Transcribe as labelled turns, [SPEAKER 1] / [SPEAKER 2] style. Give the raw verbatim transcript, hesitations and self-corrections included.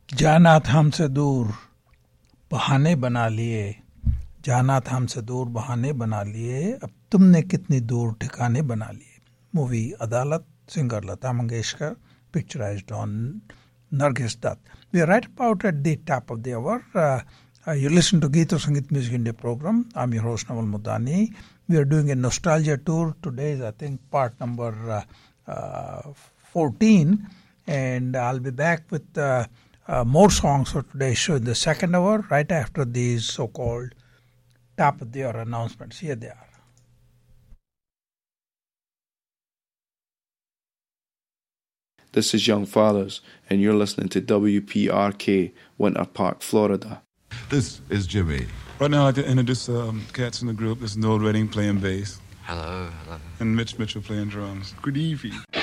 [SPEAKER 1] जाना था हमसे दूर बहाने बना लिए, जाना था हमसे दूर बहाने बना लिए, अब तुमने कितनी दूर ठिकाने बना लिए. Movie Adalat, singer Lata Mangeshkar, picturized on Nargis Dutt. We are right about at the top of the hour. Uh, uh, you listen to Geeta Sangeet Music India program. I'm your host Naval Mudani. We are doing a nostalgia tour. Today is, I think, part number uh, uh, fourteen. And I'll be back with uh, uh, more songs for today's show in the second hour, right after these so-called top of the hour announcements. Here they are.
[SPEAKER 2] This is Young Fathers, and you're listening to W P R K, Winter Park, Florida.
[SPEAKER 3] This is Jimmy.
[SPEAKER 4] Right now, I'd like to introduce um, cats in the group. This is Noel Redding playing bass.
[SPEAKER 5] Hello, hello.
[SPEAKER 4] And Mitch Mitchell playing drums. Good evening.